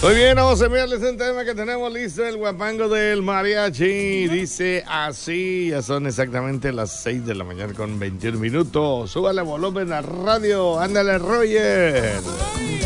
Muy bien, vamos a enviarles un tema que tenemos listo, el guapango del mariachi. Dice así, ya son exactamente las 6 de la mañana con 21 minutos. Súbale volumen a radio, ándale, Roger.